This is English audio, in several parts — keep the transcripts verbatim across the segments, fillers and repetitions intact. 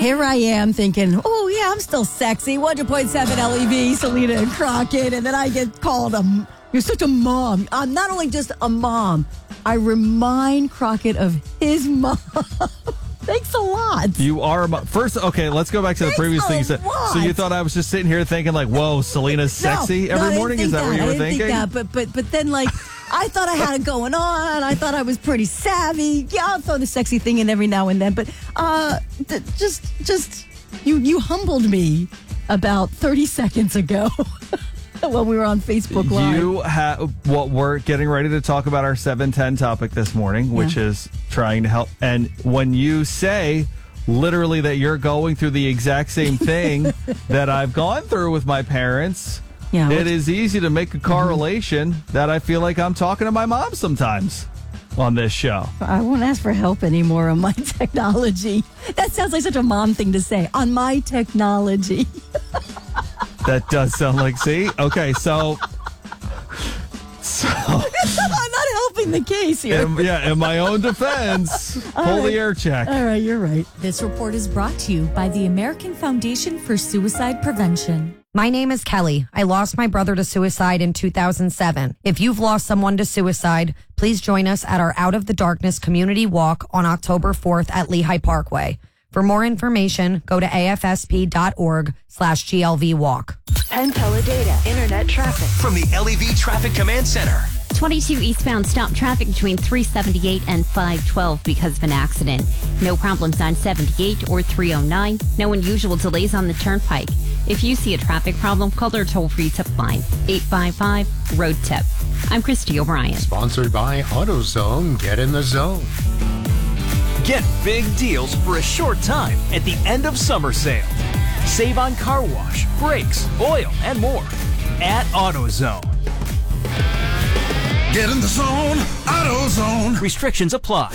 here I am thinking, oh, yeah, I'm still sexy. one hundred point seven L E V, Selena and Crockett. And then I get called a, you're such a mom. I'm not only just a mom, I remind Crockett of his mom. Thanks a lot. You are, first, okay, let's go back to the Thanks previous thing you said. lot. So you thought I was just sitting here thinking like, whoa, Selena's sexy no, every no, morning? Is that, that what you I were didn't thinking? Think that, but, but, but then, like, I thought I had it going on. I thought I was pretty savvy. Yeah, I'll throw the sexy thing in every now and then. But uh, th- just, just, you, you humbled me about thirty seconds ago. When we were on Facebook Live. You have what we're getting ready to talk about our seven ten topic this morning, which yeah. is trying to help. And when you say literally that you're going through the exact same thing that I've gone through with my parents, yeah, it is easy to make a correlation mm-hmm. that I feel like I'm talking to my mom sometimes on this show. I won't ask for help anymore on my technology. That sounds like such a mom thing to say. On my technology. That does sound like, see? Okay, so... so I'm not helping the case here. In, yeah, in my own defense, pull right. the air check. All right, you're right. This report is brought to you by the American Foundation for Suicide Prevention. My name is Kelly. I lost my brother to suicide in two thousand seven. If you've lost someone to suicide, please join us at our Out of the Darkness community walk on October fourth at Lehigh Parkway. For more information, go to afsp.org slash GLV walk. ten teledata, internet traffic. From the L E V Traffic Command Center. twenty-two eastbound stop traffic between three seventy-eight and five twelve because of an accident. No problems on seventy-eight or three oh nine. No unusual delays on the turnpike. If you see a traffic problem, call their toll-free tip line, eight five five, road tip. I'm Christy O'Brien. Sponsored by AutoZone. Get in the zone. Get big deals for a short time at the end of summer sale. Save on car wash, brakes, oil, and more at AutoZone. Get in the zone, AutoZone. Restrictions apply.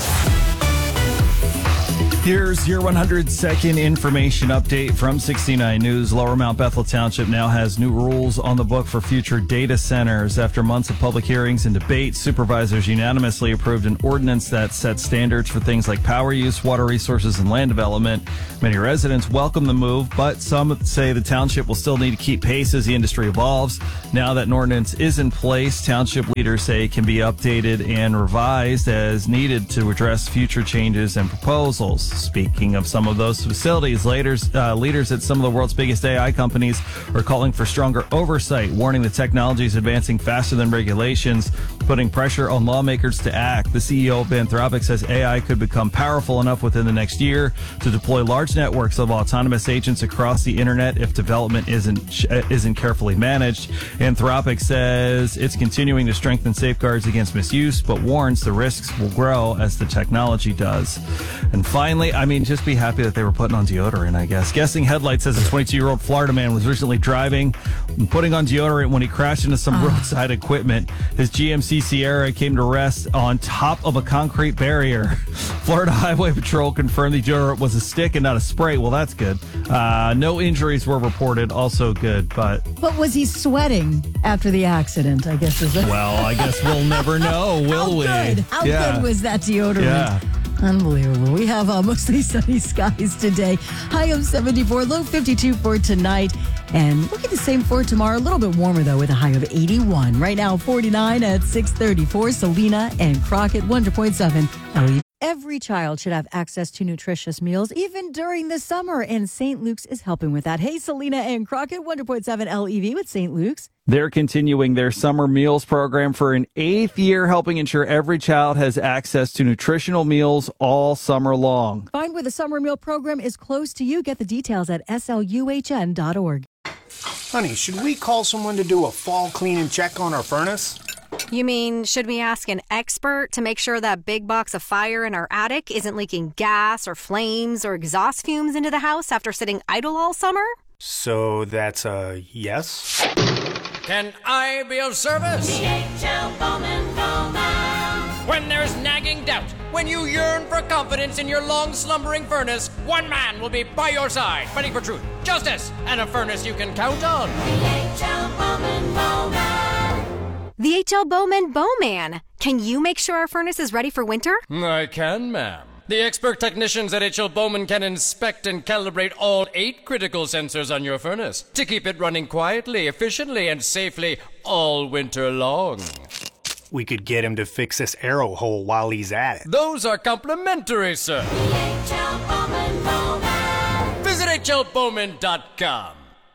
Here's your one hundred second information update from sixty-nine News. Lower Mount Bethel Township now has new rules on the book for future data centers. After months of public hearings and debate, supervisors unanimously approved an ordinance that sets standards for things like power use, water resources, and land development. Many residents welcome the move, but some say the township will still need to keep pace as the industry evolves. Now that an ordinance is in place, township leaders say it can be updated and revised as needed to address future changes and proposals. Speaking of some of those facilities, leaders, uh, leaders at some of the world's biggest A I companies are calling for stronger oversight, warning the technology is advancing faster than regulations, putting pressure on lawmakers to act. The C E O of Anthropic says A I could become powerful enough within the next year to deploy large networks of autonomous agents across the internet if development isn't isn't carefully managed. Anthropic says it's continuing to strengthen safeguards against misuse, but warns the risks will grow as the technology does. And finally, I mean, just be happy that they were putting on deodorant, I guess. Guessing Headlights says a twenty-two-year-old Florida man was recently driving and putting on deodorant when he crashed into some uh. roadside equipment. His G M C Sierra came to rest on top of a concrete barrier. Florida Highway Patrol confirmed the deodorant was a stick and not a spray. Well, that's good. Uh, no injuries were reported. Also good, but... But was he sweating after the accident, I guess? Is it? Well, I guess we'll never know, will How we? Good. How yeah. good was that deodorant? Yeah. Unbelievable. We have uh, mostly sunny skies today. High of seventy-four, low fifty-two for tonight. And look at the same for tomorrow. A little bit warmer, though, with a high of eighty-one. Right now, forty-nine at six thirty-four. Selena and Crockett, one hundred point seven L E V. Every child should have access to nutritious meals, even during the summer, and Saint Luke's is helping with that. Hey, Selena and Crockett, one hundred point seven L E V with Saint Luke's. They're continuing their summer meals program for an eighth year, helping ensure every child has access to nutritional meals all summer long. Find where the summer meal program is close to you. Get the details at S L U H N dot org. Honey, should we call someone to do a fall clean and check on our furnace? You mean, should we ask an expert to make sure that big box of fire in our attic isn't leaking gas or flames or exhaust fumes into the house after sitting idle all summer? So that's a yes? Can I be of service? D H L Bowman Bowman. When there's nagging doubt, when you yearn for confidence in your long slumbering furnace, one man will be by your side, fighting for truth, justice, and a furnace you can count on. D H L Bowman Bowman. The H L Bowman Bowman. Can you make sure our furnace is ready for winter? I can, ma'am. The expert technicians at H L Bowman can inspect and calibrate all eight critical sensors on your furnace to keep it running quietly, efficiently, and safely all winter long. We could get him to fix this arrow hole while he's at it. Those are complimentary, sir. H L Bowman Bowman. Visit H L Bowman dot com.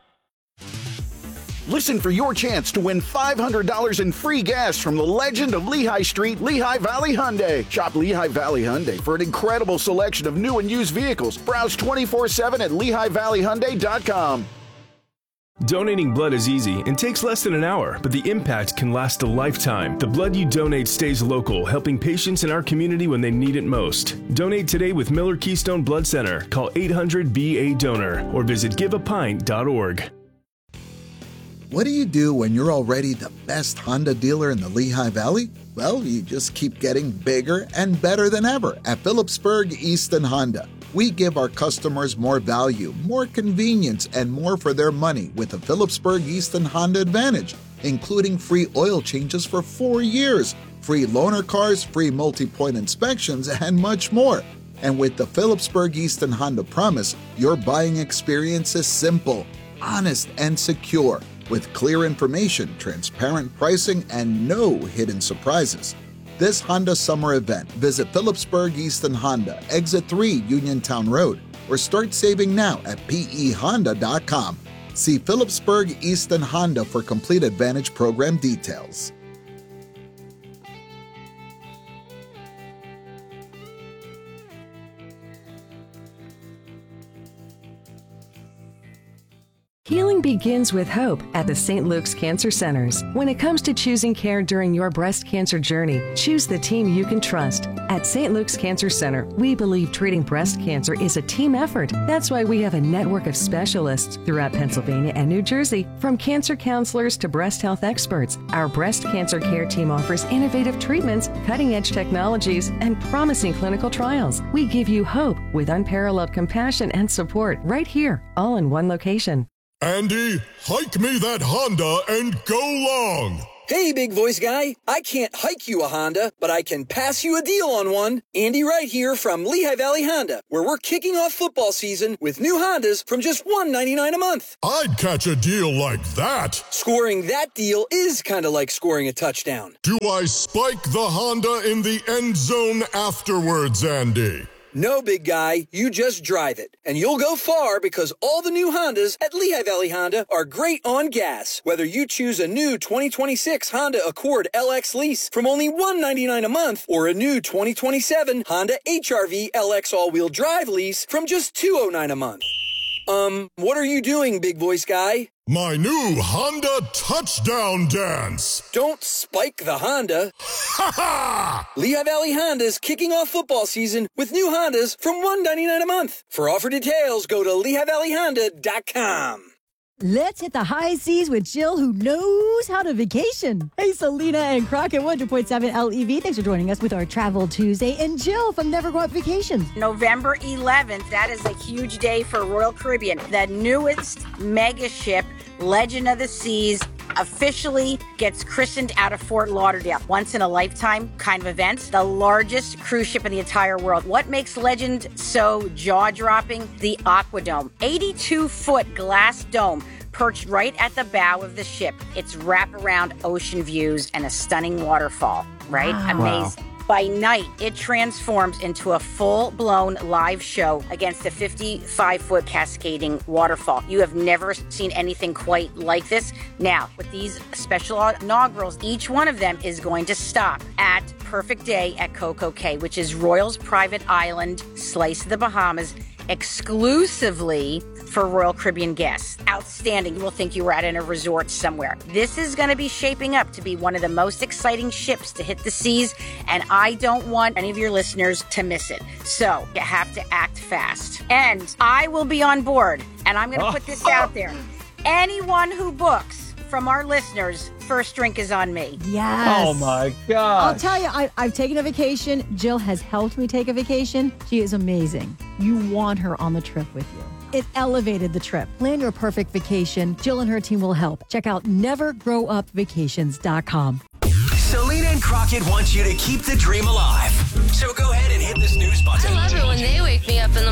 Listen for your chance to win five hundred dollars in free gas from the legend of Lehigh Street, Lehigh Valley Hyundai. Shop Lehigh Valley Hyundai for an incredible selection of new and used vehicles. Browse twenty-four seven at Lehigh Valley Hyundai dot com. Donating blood is easy and takes less than an hour, but the impact can last a lifetime. The blood you donate stays local, helping patients in our community when they need it most. Donate today with Miller Keystone Blood Center. Call eight hundred B A donor or visit give a pint dot org. What do you do when you're already the best Honda dealer in the Lehigh Valley? Well, you just keep getting bigger and better than ever at Phillipsburg Easton Honda. We give our customers more value, more convenience, and more for their money with the Phillipsburg Easton Honda Advantage, including free oil changes for four years, free loaner cars, free multi-point inspections, and much more. And with the Phillipsburg Easton Honda Promise, your buying experience is simple, honest, and secure, with clear information, transparent pricing, and no hidden surprises. This Honda summer event, visit Phillipsburg Easton Honda, Exit three Uniontown Road, or start saving now at P E Honda dot com. See Phillipsburg Easton Honda for complete Advantage program details. Healing begins with hope at the Saint Luke's Cancer Centers. When it comes to choosing care during your breast cancer journey, choose the team you can trust. At Saint Luke's Cancer Center, we believe treating breast cancer is a team effort. That's why we have a network of specialists throughout Pennsylvania and New Jersey, from cancer counselors to breast health experts. Our breast cancer care team offers innovative treatments, cutting-edge technologies, and promising clinical trials. We give you hope with unparalleled compassion and support right here, all in one location. Andy, hike me that Honda and go long. Hey, big voice guy. I can't hike you a Honda, but I can pass you a deal on one. Andy Wright here from Lehigh Valley Honda, where we're kicking off football season with new Hondas from just one hundred ninety-nine dollars a month. I'd catch a deal like that. Scoring that deal is kind of like scoring a touchdown. Do I spike the Honda in the end zone afterwards, Andy? No, big guy, you just drive it. And you'll go far because all the new Hondas at Lehigh Valley Honda are great on gas. Whether you choose a new twenty twenty-six Honda Accord L X lease from only one hundred ninety-nine dollars a month or a new twenty twenty-seven Honda H R V L X all-wheel drive lease from just two hundred nine dollars a month. Um, what are you doing, big voice guy? My new Honda touchdown dance. Don't spike the Honda. Ha ha! Lehigh Valley Honda's kicking off football season with new Hondas from one hundred ninety-nine dollars a month. For offer details, go to Lehigh Valley Honda dot com. Let's hit the high seas with Jill, who knows how to vacation. Hey, Selena and Crockett, one hundred point seven L E V. Thanks for joining us with our Travel Tuesday. And Jill from Never Go Out Vacations. November eleventh, that is a huge day for Royal Caribbean. The newest mega ship, Legend of the Seas, officially gets christened out of Fort Lauderdale. Once in a lifetime kind of event. The largest cruise ship in the entire world. What makes Legend so jaw-dropping? The Aquadome. eighty-two foot glass dome perched right at the bow of the ship. It's wraparound ocean views and a stunning waterfall, right? Wow. Amazing. Wow. By night, it transforms into a full-blown live show against a fifty-five foot cascading waterfall. You have never seen anything quite like this. Now, with these special inaugurals, each one of them is going to stop at Perfect Day at Coco Cay, which is Royal's private island slice of the Bahamas, exclusively for Royal Caribbean guests. Outstanding. You will think you were at a resort somewhere. This is going to be shaping up to be one of the most exciting ships to hit the seas, and I don't want any of your listeners to miss it. So you have to act fast. And I will be on board, and I'm going to put this out there. Anyone who books from our listeners, first drink is on me. Yes. Oh, my God. I'll tell you, I, I've taken a vacation. Jill has helped me take a vacation. She is amazing. You want her on the trip with you. It elevated the trip. Plan your perfect vacation. Jill and her team will help. Check out never grow up vacations dot com. Selena and Crockett want you to keep the dream alive. So go ahead and hit the snooze button. I love it when they wake me up in the